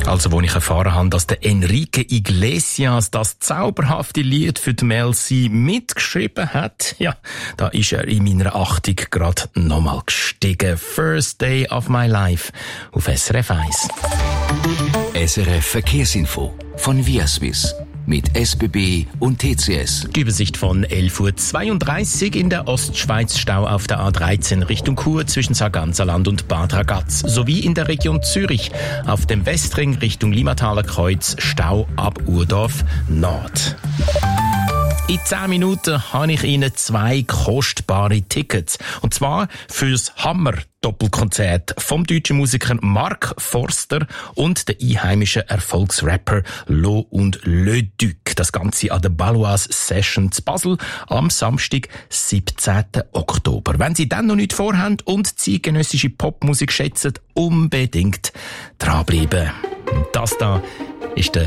Also, wo ich erfahren habe, dass der Enrique Iglesias das zauberhafte Lied für die Mel C mitgeschrieben hat, ja, da ist er in meiner Achtung gerade nochmal gestiegen. First Day of My Life auf SRF 1. SRF Verkehrsinfo von Viaswiss. Mit SBB und TCS. Die Übersicht von 11.32 Uhr in der Ostschweiz Stau auf der A13 Richtung Chur zwischen Sarganserland und Bad Ragaz. Sowie in der Region Zürich auf dem Westring Richtung Limataler Kreuz Stau ab Urdorf Nord. In 10 Minuten habe ich Ihnen 2 kostbare Tickets. Und zwar fürs Hammer-Doppelkonzert vom deutschen Musiker Mark Forster und der einheimischen Erfolgsrapper Lo und Le Duc. Das Ganze an der Baloise Session zu Basel am Samstag, 17. Oktober. Wenn Sie dann noch nicht vorhaben und zeitgenössische Popmusik schätzen, unbedingt dranbleiben. Das da ist der